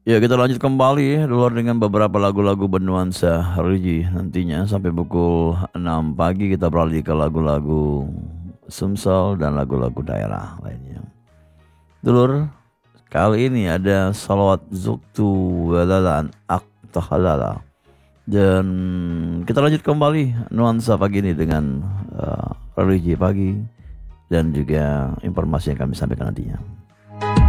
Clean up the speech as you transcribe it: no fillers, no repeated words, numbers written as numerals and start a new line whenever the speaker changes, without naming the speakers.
Ya kita lanjut kembali dulu dengan beberapa lagu-lagu bernuansa religi nantinya sampai pukul 6 pagi kita beralih ke lagu-lagu Sumsel dan lagu-lagu daerah lainnya. Dulur, kali ini ada salawat Zuktu Walalan Aktahalala. Dan kita lanjut kembali nuansa pagi ini dengan religi pagi dan juga informasi yang kami sampaikan nantinya.